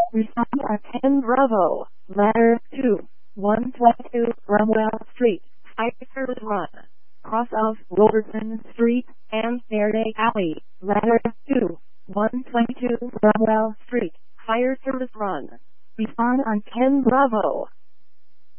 Respond at 10 Bravo, ladder 2, 122 Cromwell Street, Fire Service Run. Cross of Robertson Street and Faraday Alley, ladder 2, 122 Cromwell Street, Fire Service Run. Respond on 10 Bravo.